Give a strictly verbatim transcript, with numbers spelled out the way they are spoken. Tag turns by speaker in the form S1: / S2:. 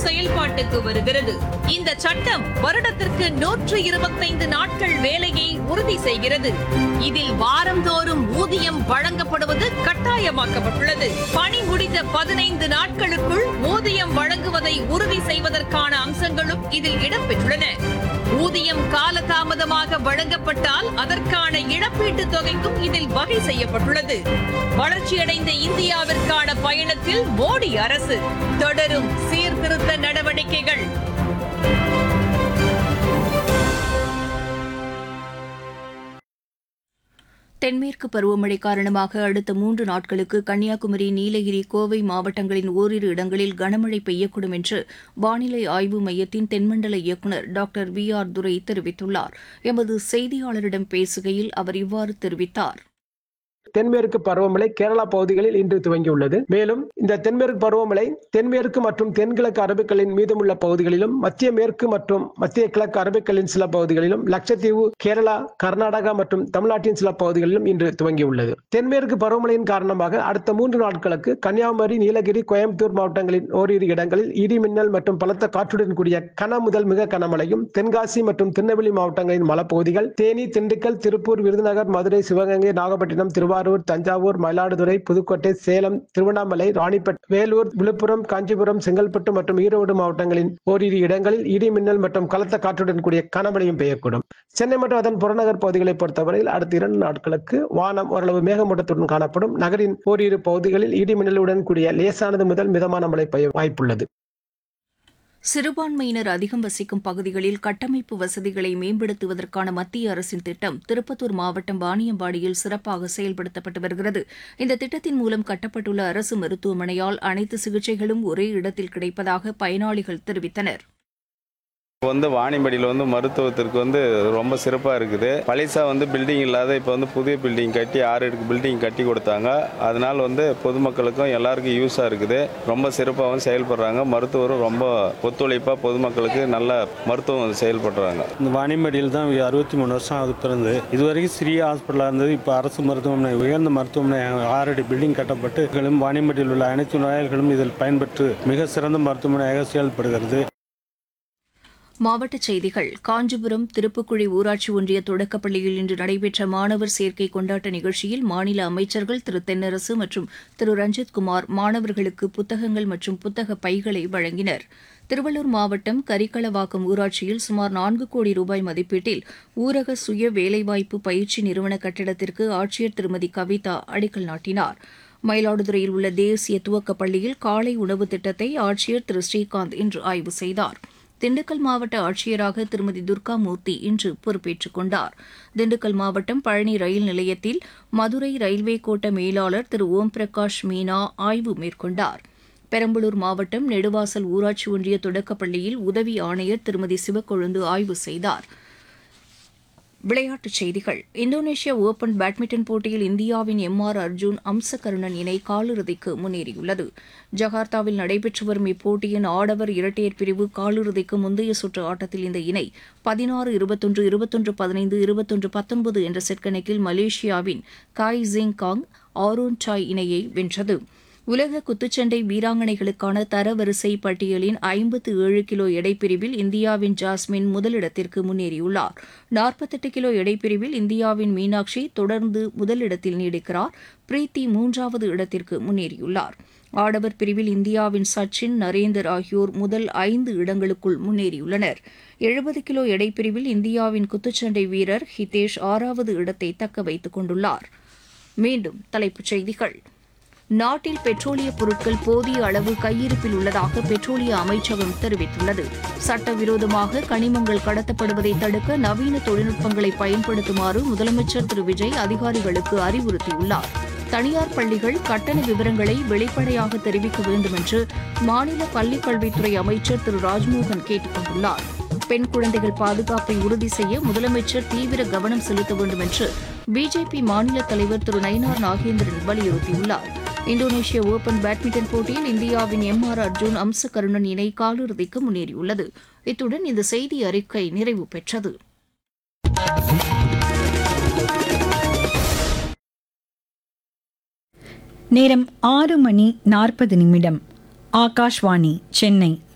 S1: செயல்பாட்டுக்கு வருகிறது. இந்த சட்டம் வருடத்திற்கு நூற்று இருபத்தைந்து நாட்கள் வேலையை உறுதி செய்கிறது. இதில் வாரந்தோறும் ஊதியம் வழங்கப்படுவது கட்டாயமாக்கப்பட்டுள்ளது. பணி முடிந்த பதினைந்து நாட்களுக்குள் ஊதியம் வழங்குவதை உறுதி செய்வதற்கான அம்சங்களும் இதில் இடம்பெற்றுள்ளன. ஊதியம் காலதாமதமாக வழங்கப்பட்டால் அதற்கான இழப்பீட்டுத் தொகைக்கும் இதில் வகை செய்யப்பட்டுள்ளது. வளர்ச்சியடைந்த இந்தியாவிற்கான பயணத்தில் மோடி அரசு தொடரும் சீர்திருத்த நடவடிக்கைகள்.
S2: தென்மேற்கு பருவமழை காரணமாக அடுத்த மூன்று நாட்களுக்கு கன்னியாகுமரி, நீலகிரி, கோவை மாவட்டங்களின் ஓரிரு இடங்களில் கனமழை பெய்யக்கூடும் என்று வானிலை ஆய்வு மையத்தின் தென்மண்டல இயக்குநர் டாக்டர் வி ஆர் துரை தெரிவித்துள்ளார். எமது செய்தியாளரிடம் பேசுகையில் அவர் இவ்வாறு தெரிவித்தார்.
S3: தென்மேற்கு பருவமழை கேரளா பகுதிகளில் இன்று துவங்கியுள்ளது. மேலும் இந்த தென்மேற்கு பருவமழை தென்மேற்கு மற்றும் தென்கிழக்கு அரபிக்கடலின் மீதமுள்ள பகுதிகளிலும், மத்திய மேற்கு மற்றும் மத்திய கிழக்கு அரபிக்கடலின் சில பகுதிகளிலும், லட்சத்தீவு, கேரளா, கர்நாடகா மற்றும் தமிழ்நாட்டின் சில பகுதிகளிலும் இன்று துவங்கியுள்ளது. தென்மேற்கு பருவமழையின் காரணமாக அடுத்த மூன்று நாட்களுக்கு கன்னியாகுமரி, நீலகிரி, கோயம்புத்தூர் மாவட்டங்களின் ஓரிரு இடங்களில் இடி மின்னல் மற்றும் பலத்த காற்றுடன் கூடிய கன முதல் மிக கனமழையும், தென்காசி மற்றும் திருநெல்வேலி மாவட்டங்களின் மலைப்பகுதிகள், தேனி, திண்டுக்கல், திருப்பூர், விருதுநகர், மதுரை, சிவகங்கை, நாகப்பட்டினம், திருவாரூர், தஞ்சாவூர், மயிலாடுதுறை, புதுக்கோட்டை, சேலம், திருவண்ணாமலை, ராணிப்பேட்டை, வேலூர், விழுப்புரம், காஞ்சிபுரம், செங்கல்பட்டு மற்றும் ஈரோடு மாவட்டங்களின் ஓரிரு இடங்களில் இடி மின்னல் மற்றும் கலத்த காற்றுடன் கூடிய கனமழையும் பெய்யக்கூடும். சென்னை மற்றும் அதன் புறநகர் பகுதிகளை பொறுத்தவரையில் அடுத்த இரண்டு நாட்களுக்கு வானம் ஓரளவு மேகமூட்டத்துடன் காணப்படும். நகரின் ஓரிரு பகுதிகளில் இடி மின்னலுடன் கூடிய லேசானது முதல் மிதமான மழை பெய்ய வாய்ப்புள்ளது.
S2: சிறுபான்மையினர் அதிகம் வசிக்கும் பகுதிகளில் கட்டமைப்பு வசதிகளை மேம்படுத்துவதற்கான மத்திய அரசின் திட்டம் திருப்பத்தூர் மாவட்டம் வாணியம்பாடியில் சிறப்பாக செயல்படுத்தப்பட்டு வருகிறது. இந்த திட்டத்தின் மூலம் கட்டப்பட்டுள்ள அரசு மருத்துவமனையால் அனைத்து சிகிச்சைகளும் ஒரே இடத்தில் கிடைப்பதாக பயனாளிகள் தெரிவித்தனர்.
S4: வந்து வாணியம்பாடியில் வந்து மருத்துவத்திற்கு வந்து ரொம்ப சிறப்பாக இருக்குது. பழைசா வந்து பில்டிங் இல்லாத இப்போ வந்து புதிய பில்டிங் கட்டி ஆறு அடுக்கு பில்டிங் கட்டி கொடுத்தாங்க. அதனால் வந்து பொதுமக்களுக்கும் எல்லாருக்கும் யூஸாக இருக்குது. ரொம்ப சிறப்பாகவும் செயல்படுறாங்க. மருத்துவரும் ரொம்ப ஒத்துழைப்பாக பொதுமக்களுக்கு நல்ல மருத்துவம் செயல்படுறாங்க.
S5: இந்த வாணியம்பாடியில் தான் அறுபத்தி மூணு வருஷம் ஆகுது பிறந்து. இதுவரைக்கும் சிறிய ஹாஸ்பிட்டலாக இருந்தது. இப்போ அரசு மருத்துவமனை, உயர்ந்த மருத்துவமனை ஆறு அடி பில்டிங் கட்டப்பட்டு வாணியம்பாடியில் உள்ள அனைத்து நோயாளிகளும் இதில் பயன்பெற்று மிக சிறந்த மருத்துவமனையாக செயல்படுகிறது.
S2: மாவட்டச் செய்திகள். காஞ்சிபுரம் திருப்புக்குழி ஊராட்சி ஒன்றிய தொடக்கப்பள்ளியில் இன்று நடைபெற்ற மாணவர் சேர்க்கை கொண்டாட்ட நிகழ்ச்சியில் மாநில அமைச்சர்கள் திரு தென்னரசு மற்றும் திரு ரஞ்சித்குமார் மாணவர்களுக்கு புத்தகங்கள் மற்றும் புத்தக பைகளை வழங்கினர். திருவள்ளூர் மாவட்டம் கரிக்கலவாக்கம் ஊராட்சியில் சுமார் நான்கு கோடி ரூபாய் மதிப்பீட்டில் ஊரக சுய வேலைவாய்ப்பு பயிற்சி நிறுவன கட்டிடத்திற்கு ஆட்சியர் திருமதி கவிதா அடிக்கல் நாட்டினார். மயிலாடுதுறையில் உள்ள தேசிய துவக்கப் பள்ளியில் காலை உணவு திட்டத்தை ஆட்சியர் திரு ஸ்ரீகாந்த் இன்று ஆய்வு செய்தார். திண்டுக்கல் மாவட்ட ஆட்சியராக திருமதி துர்காமூர்த்தி இன்று பொறுப்பேற்றுக் கொண்டார். திண்டுக்கல் மாவட்டம் பழனி ரயில் நிலையத்தில் மதுரை ரயில்வே கோட்ட மேலாளர் திரு ஓம் பிரகாஷ் மீனா ஆய்வு மேற்கொண்டார். பெரம்பலூர் மாவட்டம் நெடுவாசல் ஊராட்சி ஒன்றிய தொடக்கப்பள்ளியில் உதவி ஆணையர் திருமதி சிவக்கொழுந்து ஆய்வு செய்தார். விளையாட்டுச் செய்திகள். இந்தோனேஷியா ஓபன் பேட்மிண்டன் போட்டியில் இந்தியாவின் எம் ஆர் அர்ஜுன், அம்சகருணன் இணை காலிறுதிக்கு முன்னேறியுள்ளது. ஜகார்த்தாவில் நடைபெற்று வரும் இப்போட்டியின் ஆடவர் இரட்டையர் பிரிவு காலிறுதிக்கு முந்தைய சுற்று ஆட்டத்தில் இந்த இணை பதினாறு இருபத்தொன்று, இருபத்தொன்று பதினைந்து, இருபத்தொன்று பத்தொன்பது என்ற செட் கணக்கில் மலேசியாவின் காய் ஜிங் காங், ஆரோன் சாய் இணையை வென்றது. உலக குத்துச்சண்டை வீராங்கனைகளுக்கான தரவரிசை பட்டியலின் ஐம்பத்து ஏழு கிலோ எடைப்பிரிவில் இந்தியாவின் ஜாஸ்மின் முதலிடத்திற்கு முன்னேறியுள்ளார். நாற்பத்தெட்டு கிலோ எடைப்பிரிவில் இந்தியாவின் மீனாட்சி தொடர்ந்து முதலிடத்தில் நீடிக்கிறார். பிரீத்தி மூன்றாவது இடத்திற்கு முன்னேறியுள்ளார். ஆடவர் பிரிவில் இந்தியாவின் சச்சின், நரேந்தர் ஆகியோர் முதல் ஐந்து இடங்களுக்குள் முன்னேறியுள்ளனர். எழுபது கிலோ எடைப்பிரிவில் இந்தியாவின் குத்துச்சண்டை வீரர் ஹிதேஷ் ஆறாவது இடத்தை தக்க வைத்துக் கொண்டுள்ளார். மீண்டும் தலைப்புச் செய்திகள். நாட்டில் பெட்ரோலிய பொருட்கள் போதிய அளவு கையிருப்பில் உள்ளதாக பெட்ரோலிய அமைச்சகம் தெரிவித்துள்ளது. சட்டவிரோதமாக கனிமங்கள் கடத்தப்படுவதை தடுக்க நவீன தொழில்நுட்பங்களை பயன்படுத்துமாறு முதலமைச்சர் திரு விஜய் அதிகாரிகளுக்கு அறிவுறுத்தியுள்ளார். தனியார் பள்ளிகள் கட்டண விவரங்களை வெளிப்படையாக தெரிவிக்க வேண்டும் என்று மாநில பள்ளிக்கல்வித்துறை அமைச்சர் திரு ராஜ்மோகன் கேட்டுக் கொண்டுள்ளார். பெண் குழந்தைகள் பாதுகாப்பை உறுதி செய்ய முதலமைச்சர் தீவிர கவனம் செலுத்த வேண்டும் என்று பிஜேபி மாநில தலைவர் திரு நயினார் நாகேந்திரன் வலியுறுத்தியுள்ளார். இந்தோனேஷிய ஓபன் பேட்மிண்டன் போட்டியில் இந்தியாவின் எம் ஆர் அர்ஜுன், அம்சகருணன் இணை காலிறுதிக்கு முன்னேறியுள்ளது. இத்துடன் இந்த செய்தி அறிக்கை நிறைவு பெற்றது.
S6: நேரம் ஆறு மணி நாற்பது நிமிடம். ஆகாஷ்வாணி சென்னை